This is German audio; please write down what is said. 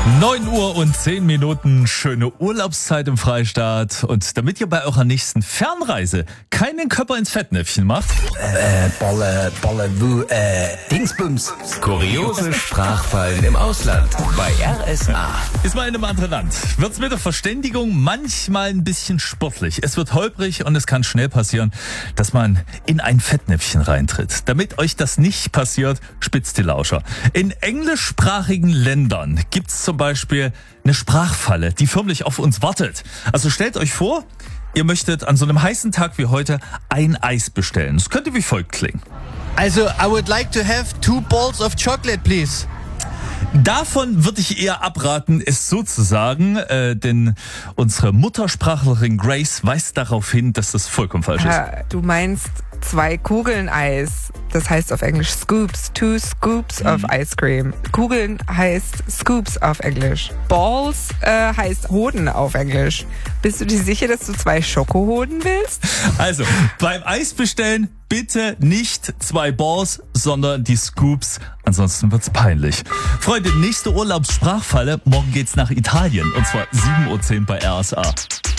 9 Uhr und 10 Minuten, schöne Urlaubszeit im Freistaat. Und damit ihr bei eurer nächsten Fernreise keinen Körper ins Fettnäpfchen macht, Dingsbums. Kuriose Sprachfallen im Ausland bei RSA. ist mal in einem anderen Land. Wird's mit der Verständigung manchmal ein bisschen sportlich. Es wird holprig und es kann schnell passieren, dass man in ein Fettnäpfchen reintritt. Damit euch das nicht passiert, spitzt die Lauscher. In englischsprachigen Ländern gibt's zum Beispiel eine Sprachfalle, die förmlich auf uns wartet. Also stellt euch vor, ihr möchtet an so einem heißen Tag wie heute ein Eis bestellen. Das könnte wie folgt klingen. Also, I would like to have 2 balls of chocolate, please. Davon würde ich eher abraten, es so zu sagen, denn unsere Muttersprachlerin Grace weist darauf hin, dass das vollkommen falsch ist. Du meinst 2 Kugeln Eis. Das heißt auf Englisch Scoops. 2 Scoops of Ice Cream. Kugeln heißt Scoops auf Englisch. Balls heißt Hoden auf Englisch. Bist du dir sicher, dass du 2 Schokohoden willst? Also, beim Eis bestellen bitte nicht 2 Balls, sondern die Scoops. Ansonsten wird's peinlich. Freunde, nächste Urlaubssprachfalle. Morgen geht's nach Italien. Und zwar 7:10 Uhr bei RSA.